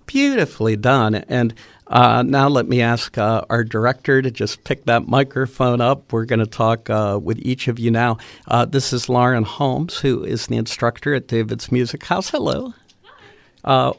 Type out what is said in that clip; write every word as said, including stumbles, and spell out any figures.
Beautifully done. And uh, now let me ask uh, our director to just pick that microphone up. We're going to talk uh, with each of you now. Uh, this is Lauren Holmes, who is the instructor at David's Music House. Hello. Uh,